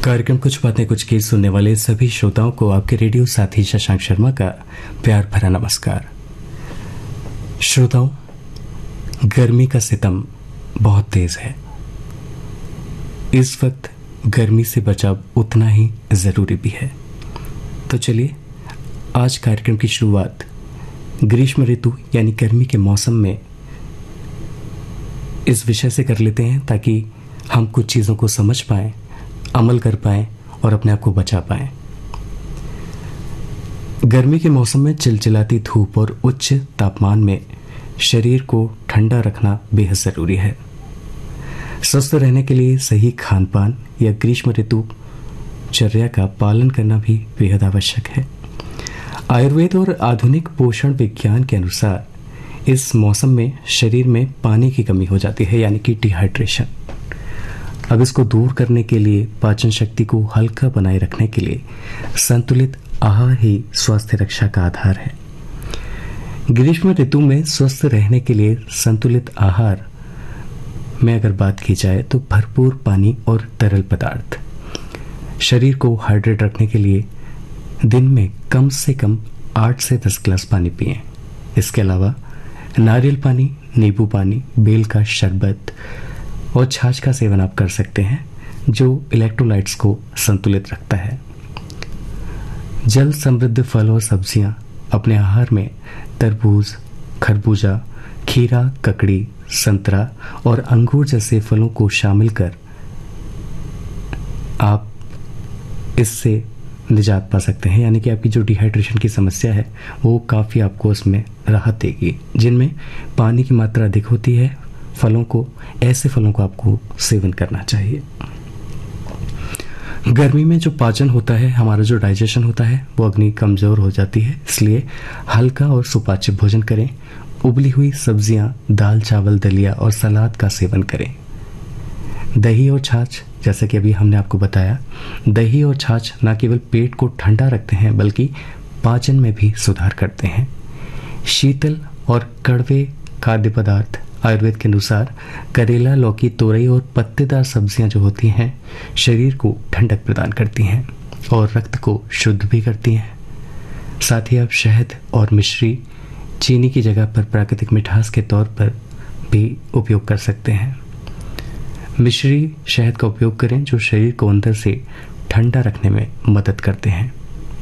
कार्यक्रम कुछ बातें कुछ केस सुनने वाले सभी श्रोताओं को आपके रेडियो साथी शशांक शर्मा का प्यार भरा नमस्कार। श्रोताओं, गर्मी का सितम बहुत तेज है। इस वक्त गर्मी से बचाव उतना ही जरूरी भी है। तो चलिए आज कार्यक्रम की शुरुआत ग्रीष्म ऋतु यानी गर्मी के मौसम में इस विषय से कर लेते हैं, ताकि हम कुछ चीज़ों को समझ पाएं, अमल कर पाएं और अपने आप को बचा पाएं। गर्मी के मौसम में चिलचिलाती धूप और उच्च तापमान में शरीर को ठंडा रखना बेहद ज़रूरी है। स्वस्थ रहने के लिए सही खान पान या ग्रीष्म ऋतु चर्या का पालन करना भी बेहद आवश्यक है। आयुर्वेद और आधुनिक पोषण विज्ञान के अनुसार इस मौसम में शरीर में पानी की कमी हो जाती है, यानी कि डिहाइड्रेशन। अब इसको दूर करने के लिए, पाचन शक्ति को हल्का बनाए रखने के लिए संतुलित आहार ही स्वास्थ्य रक्षा का आधार है। ग्रीष्म ऋतु में स्वस्थ रहने के लिए संतुलित आहार में अगर बात की जाए तो भरपूर पानी और तरल पदार्थ। शरीर को हाइड्रेट रखने के लिए दिन में कम से कम 8 से 10 गिलास पानी पिएं। इसके अलावा नारियल पानी, नींबू पानी, बेल का शरबत और छाछ का सेवन आप कर सकते हैं, जो इलेक्ट्रोलाइट्स को संतुलित रखता है। जल समृद्ध फल और सब्जियां अपने आहार में तरबूज, खरबूजा, खीरा, ककड़ी, संतरा और अंगूर जैसे फलों को शामिल कर आप इससे निजात पा सकते हैं, यानी कि आपकी जो डिहाइड्रेशन की समस्या है वो काफ़ी आपको उसमें राहत देगी। जिनमें पानी की मात्रा अधिक होती है, ऐसे फलों को आपको सेवन करना चाहिए। गर्मी में जो पाचन होता है, हमारा जो डाइजेशन होता है, वो अग्नि कमजोर हो जाती है। इसलिए हल्का और सुपाच्य भोजन करें। उबली हुई सब्जियां, दाल, चावल, दलिया और सलाद का सेवन करें। दही और छाछ, जैसे कि अभी हमने आपको बताया, दही और छाछ न केवल पेट को ठंडा रखते हैं बल्कि पाचन में भी सुधार करते हैं। शीतल और कड़वे खाद्य पदार्थ, आयुर्वेद के अनुसार करेला, लौकी, तोरई और पत्तेदार सब्जियां जो होती हैं शरीर को ठंडक प्रदान करती हैं और रक्त को शुद्ध भी करती हैं। साथ ही आप शहद और मिश्री चीनी की जगह पर प्राकृतिक मिठास के तौर पर भी उपयोग कर सकते हैं। मिश्री शहद का उपयोग करें, जो शरीर को अंदर से ठंडा रखने में मदद करते हैं।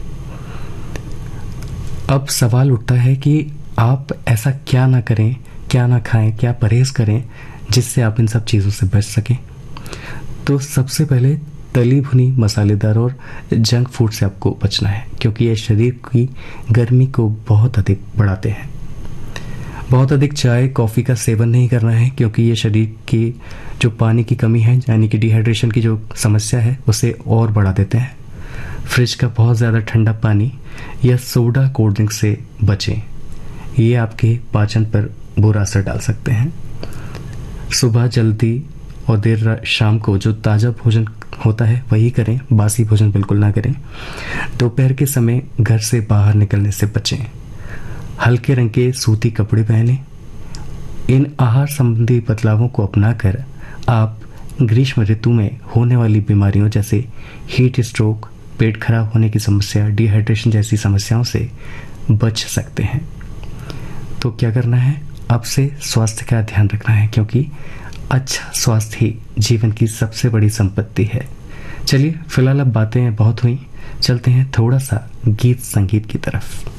अब सवाल उठता है कि आप ऐसा क्या ना करें, क्या ना खाएं, क्या परहेज करें जिससे आप इन सब चीज़ों से बच सकें। तो सबसे पहले तली भुनी, मसालेदार और जंक फूड से आपको बचना है, क्योंकि ये शरीर की गर्मी को बहुत अधिक बढ़ाते हैं। बहुत अधिक चाय, कॉफ़ी का सेवन नहीं करना है, क्योंकि ये शरीर की जो पानी की कमी है, यानी कि डिहाइड्रेशन की जो समस्या है, उसे और बढ़ा देते हैं। फ्रिज का बहुत ज़्यादा ठंडा पानी या सोडा, कोल्ड ड्रिंक से बचें। ये आपके पाचन पर बुरा असर डाल सकते हैं। सुबह जल्दी और देर रात शाम को जो ताज़ा भोजन होता है वही करें, बासी भोजन बिल्कुल ना करें। दोपहर के समय घर से बाहर निकलने से बचें। हल्के रंग के सूती कपड़े पहनें। इन आहार संबंधी बदलावों को अपनाकर आप ग्रीष्म ऋतु में होने वाली बीमारियों जैसे हीट स्ट्रोक, पेट खराब होने की समस्या, डिहाइड्रेशन जैसी समस्याओं से बच सकते हैं। तो क्या करना है? अब से स्वास्थ्य का ध्यान रखना है, क्योंकि अच्छा स्वास्थ्य ही जीवन की सबसे बड़ी संपत्ति है। चलिए फिलहाल अब बातें बहुत हुई, चलते हैं थोड़ा सा गीत संगीत की तरफ।